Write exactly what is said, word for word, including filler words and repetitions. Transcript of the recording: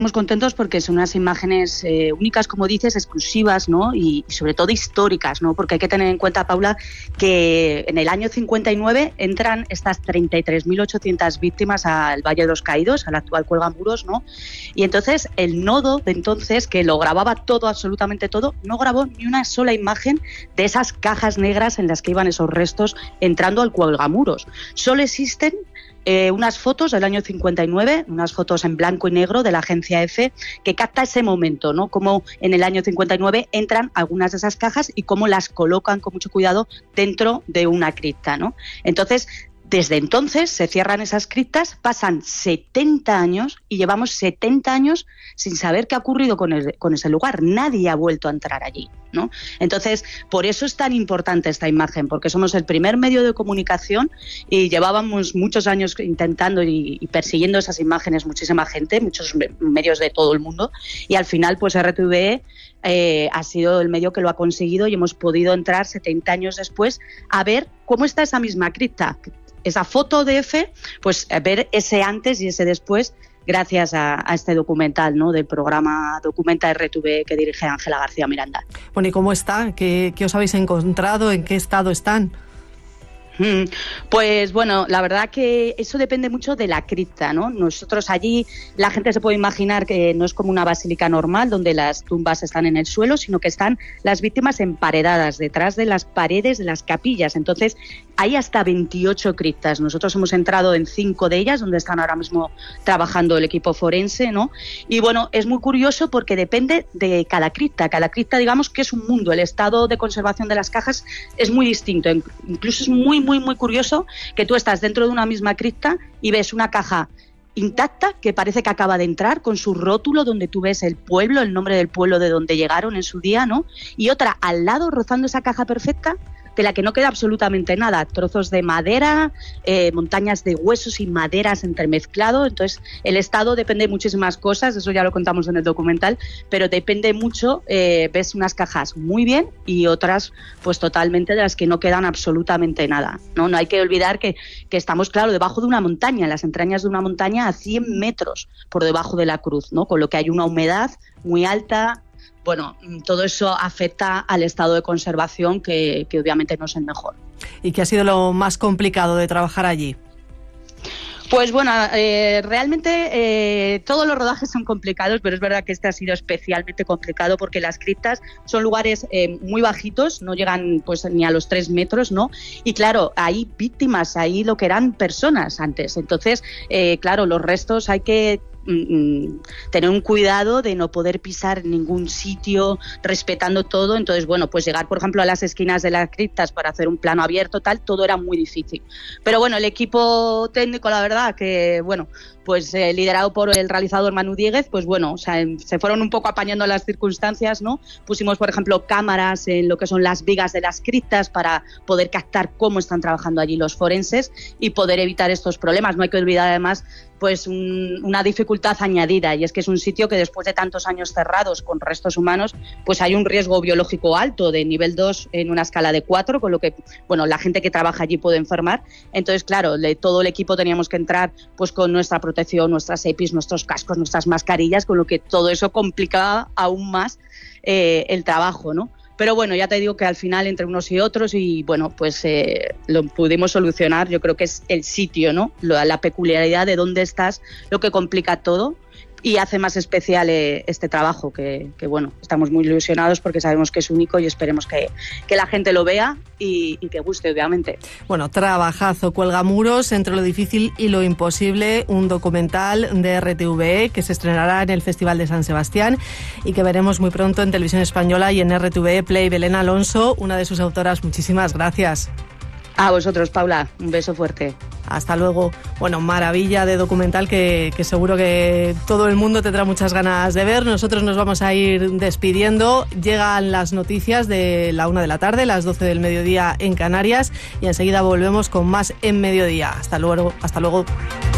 Estamos contentos porque son unas imágenes eh, únicas, como dices, exclusivas, ¿no? Y, y sobre todo históricas, ¿no? Porque hay que tener en cuenta, Paula, que en el año cincuenta y nueve entran estas treinta y tres mil ochocientas víctimas al Valle de los Caídos, al actual Cuelgamuros, ¿no? Y entonces el nodo de entonces, que lo grababa todo, absolutamente todo, no grabó ni una sola imagen de esas cajas negras en las que iban esos restos entrando al Cuelgamuros. Solo existen Eh, unas fotos del año cincuenta y nueve, unas fotos en blanco y negro de la agencia EFE, que capta ese momento, ¿no? Cómo en el año cincuenta y nueve entran algunas de esas cajas y cómo las colocan con mucho cuidado dentro de una cripta, ¿no? Entonces, desde entonces se cierran esas criptas, pasan setenta años y llevamos setenta años sin saber qué ha ocurrido con, el, con ese lugar. Nadie ha vuelto a entrar allí, ¿no? Entonces, por eso es tan importante esta imagen, porque somos el primer medio de comunicación y llevábamos muchos años intentando y, y persiguiendo esas imágenes, muchísima gente, muchos medios de todo el mundo, y al final, pues R T V E eh, ha sido el medio que lo ha conseguido y hemos podido entrar setenta años después a ver cómo está esa misma cripta. Esa foto de EFE, pues ver ese antes y ese después gracias a, a este documental, ¿no? Del programa Documenta R T V E que dirige Ángela García Miranda. Bueno, ¿y cómo está? ¿Qué, qué os habéis encontrado? ¿En qué estado están? Pues bueno, la verdad que eso depende mucho de la cripta, ¿no? Nosotros allí, la gente se puede imaginar que no es como una basílica normal donde las tumbas están en el suelo, sino que están las víctimas emparedadas detrás de las paredes de las capillas. Entonces hay hasta veintiocho criptas. Nosotros hemos entrado en cinco de ellas, donde están ahora mismo trabajando el equipo forense, ¿no? Y bueno, es muy curioso porque depende de cada cripta. Cada cripta, digamos que es un mundo. El estado de conservación de las cajas es muy distinto. Incluso es muy, muy, muy curioso que tú estás dentro de una misma cripta y ves una caja intacta que parece que acaba de entrar con su rótulo donde tú ves el pueblo, el nombre del pueblo de donde llegaron en su día, ¿no? Y otra al lado rozando esa caja perfecta de la que no queda absolutamente nada, trozos de madera, eh, montañas de huesos y maderas entremezclado. Entonces el estado depende de muchísimas cosas, eso ya lo contamos en el documental, pero depende mucho, eh, ves unas cajas muy bien y otras pues totalmente de las que no quedan absolutamente nada, ¿no? No hay que olvidar que, que estamos, claro, debajo de una montaña, en las entrañas de una montaña a cien metros por debajo de la cruz, ¿no? Con lo que hay una humedad muy alta. Bueno, todo eso afecta al estado de conservación que, que obviamente no es el mejor. ¿Y qué ha sido lo más complicado de trabajar allí? Pues bueno, eh, realmente eh, todos los rodajes son complicados, pero es verdad que este ha sido especialmente complicado porque las criptas son lugares eh, muy bajitos, no llegan pues ni a los tres metros, ¿no? Y claro, hay víctimas, hay lo que eran personas antes. Entonces, eh, claro, los restos hay que tener un cuidado de no poder pisar ningún sitio, respetando todo. Entonces, bueno, pues llegar, por ejemplo, a las esquinas de las criptas para hacer un plano abierto, tal, todo era muy difícil. Pero bueno, el equipo técnico, la verdad, que bueno, pues eh, liderado por el realizador Manu Dieguez, pues bueno, o sea, se fueron un poco apañando las circunstancias, ¿no? Pusimos, por ejemplo, cámaras en lo que son las vigas de las criptas para poder captar cómo están trabajando allí los forenses y poder evitar estos problemas. No hay que olvidar, además, pues un, una dificultad añadida, y es que es un sitio que después de tantos años cerrados con restos humanos, pues hay un riesgo biológico alto de nivel dos en una escala de cuatro, con lo que, bueno, la gente que trabaja allí puede enfermar. Entonces, claro, de todo el equipo teníamos que entrar pues con nuestra protección, nuestras EPIs, nuestros cascos, nuestras mascarillas, con lo que todo eso complicaba aún más eh, el trabajo, ¿no? Pero bueno, ya te digo que al final entre unos y otros y bueno, pues eh, lo pudimos solucionar. Yo creo que es el sitio, ¿no? La, la peculiaridad de dónde estás lo que complica todo y hace más especial eh, este trabajo que, que bueno, estamos muy ilusionados porque sabemos que es único y esperemos que, que la gente lo vea y, y que guste, obviamente. Bueno, trabajazo, Cuelgamuros, entre lo difícil y lo imposible, un documental de R T V E que se estrenará en el Festival de San Sebastián y que veremos muy pronto en Televisión Española y en R T V E Play. Belén Alonso, una de sus autoras, muchísimas gracias. A vosotros, Paula, un beso fuerte. Hasta luego. Bueno, maravilla de documental que, que seguro que todo el mundo tendrá muchas ganas de ver. Nosotros nos vamos a ir despidiendo. Llegan las noticias de la una de la tarde, las doce del mediodía en Canarias, y enseguida volvemos con más en Mediodía. Hasta luego. Hasta luego.